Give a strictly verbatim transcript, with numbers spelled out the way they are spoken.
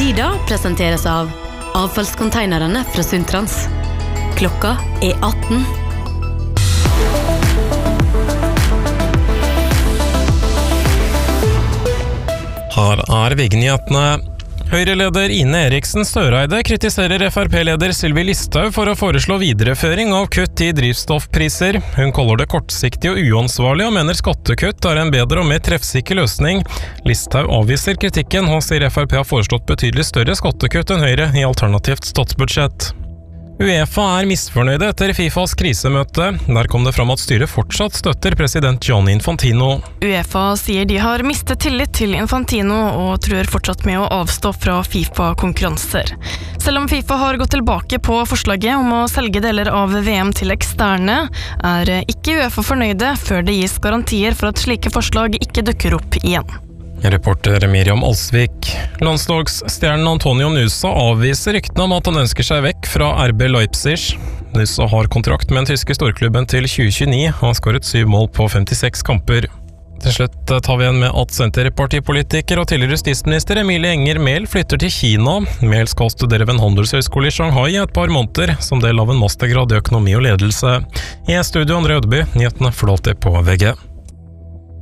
Nyda presenteres av avfallskonteinerne fra Suntrans. Klokka er atten. Her er VG-nyhetene. Høyre-leder Ine Eriksen Søreide kritiserer F R P-leder Sylvi Listhaug for å foreslå videreføring av kutt i drivstoffpriser. Hun kaller det kortsiktig og uansvarlig og mener skattekutt er en bedre og mer treffsikker løsning. Listhaug avviser kritikken og sier F R P har foreslått betydelig større skattekutt enn Høyre i alternativt statsbudsjett. UEFA er misfornøyde etter FIFAs krisemøte. Der kom det fram at styret fortsatt støtter president Gianni Infantino. UEFA sier de har mistet tillit til Infantino og truer fortsatt med å avstå fra FIFA-konkurranser. Selv om FIFA har gått tilbake på forslaget om å selge deler av V M til eksterne, er ikke UEFA fornøyde før det gis garantier for at slike forslag ikke dukker opp igjen. Reporter Miriam Alsvik. Landslagsstjernen Antonio Nusa avviser ryktene om at han ønsker seg vekk fra R B Leipzig. Nusa har kontrakt med den tyske storklubben til tjue tjueni og har skåret syv mål på femtiseks kamper. Til slutt tar vi igjen med at Senterpartipolitiker og tidligere justisminister Emilie Enger Mehl flytter til Kina. Mehl skal studere ved en handelshøyskole i Shanghai i et par måneder, som del av en mastergrad i økonomi og ledelse. I studio André Ødeby, nyhetene får du alltid på V G.